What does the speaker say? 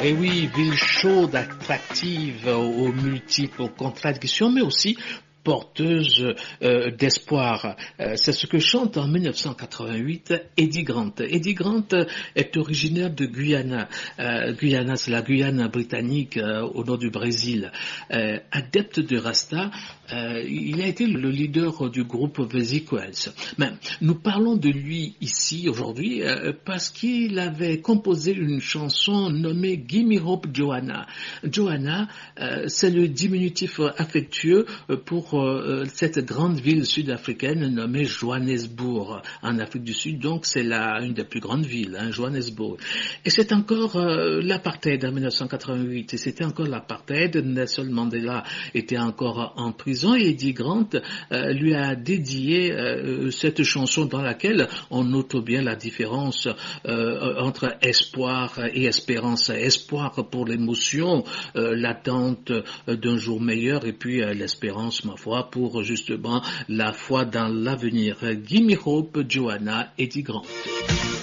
Et oui, ville chaude, attractive, aux multiples contradictions, mais aussi porteuse d'espoir. C'est ce que chante en 1988 Eddie Grant. Eddie Grant est originaire de Guyana. Guyana, c'est la Guyane britannique au nord du Brésil. Adepte de Rasta, il a été le leader du groupe The Sequels. Mais nous parlons de lui ici aujourd'hui parce qu'il avait composé une chanson nommée Gimme Hope Joanna. Joanna, c'est le diminutif affectueux pour cette grande ville sud-africaine nommée Johannesburg en Afrique du Sud. Donc c'est une des plus grandes villes, Johannesburg. Et c'est encore l'apartheid en 1988. Et c'était encore l'apartheid. Nelson Mandela était encore en prison et Eddie Grant lui a dédié cette chanson dans laquelle on note bien la différence entre espoir et espérance. Espoir pour l'émotion, l'attente d'un jour meilleur et puis l'espérance, ma foi, pour justement la foi dans l'avenir. Gimme Hope, Joanna, Eddie Grant.